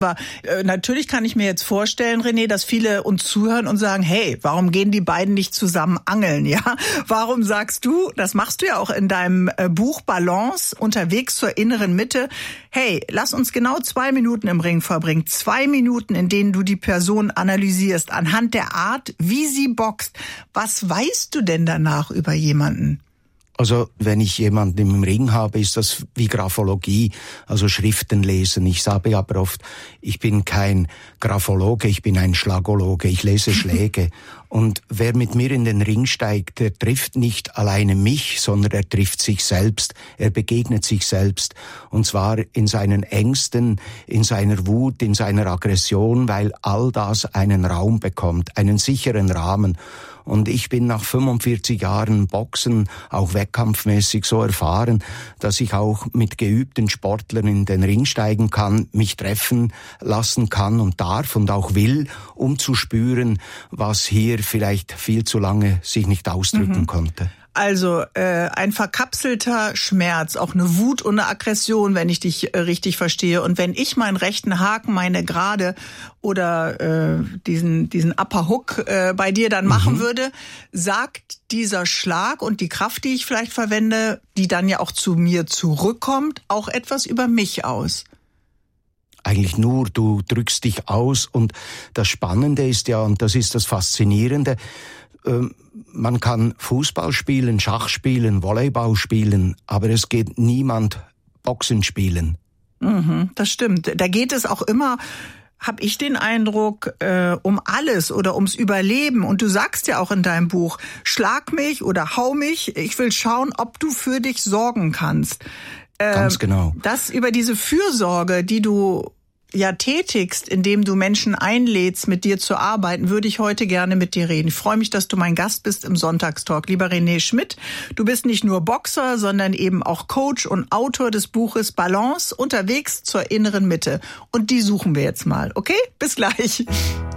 Aber natürlich kann ich mir jetzt vorstellen, René, dass viele uns zuhören und sagen, hey, warum gehen die beiden nicht zusammen angeln? Ja, warum sagst du, das machst du ja auch in deinem Buch Balance, unterwegs zur inneren Mitte, hey, lass uns genau 2 Minuten im Ring verbringen. 2 Minuten, in denen du die Person analysierst, anhand der Art, wie sie boxt. Was weißt du denn danach über jemanden? Also wenn ich jemanden im Ring habe, ist das wie Graphologie, also Schriften lesen. Ich sage aber oft, ich bin kein Graphologe, ich bin ein Schlagologe, ich lese Schläge. Und wer mit mir in den Ring steigt, der trifft nicht alleine mich, sondern er trifft sich selbst, er begegnet sich selbst. Und zwar in seinen Ängsten, in seiner Wut, in seiner Aggression, weil all das einen Raum bekommt, einen sicheren Rahmen. Und ich bin nach 45 Jahren Boxen, auch wettkampfmäßig so erfahren, dass ich auch mit geübten Sportlern in den Ring steigen kann, mich treffen lassen kann und darf und auch will, um zu spüren, was hier vielleicht viel zu lange sich nicht ausdrücken konnte. Also ein verkapselter Schmerz, auch eine Wut und eine Aggression, wenn ich dich richtig verstehe. Und wenn ich meinen rechten Haken, meine Gerade oder diesen Upper Hook bei dir dann machen würde, sagt dieser Schlag und die Kraft, die ich vielleicht verwende, die dann ja auch zu mir zurückkommt, auch etwas über mich aus. Eigentlich nur, du drückst dich aus und das Spannende ist ja, und das ist das Faszinierende, man kann Fußball spielen, Schach spielen, Volleyball spielen, aber es geht niemand Boxen spielen. Das stimmt. Da geht es auch immer, habe ich den Eindruck, um alles oder ums Überleben. Und du sagst ja auch in deinem Buch, schlag mich oder hau mich, ich will schauen, ob du für dich sorgen kannst. Ganz genau. Das über diese Fürsorge, die du ja tätigst, indem du Menschen einlädst, mit dir zu arbeiten, würde ich heute gerne mit dir reden. Ich freue mich, dass du mein Gast bist im Sonntagstalk. Lieber René Schmidt, du bist nicht nur Boxer, sondern eben auch Coach und Autor des Buches Balance, unterwegs zur inneren Mitte. Und die suchen wir jetzt mal, okay? Bis gleich.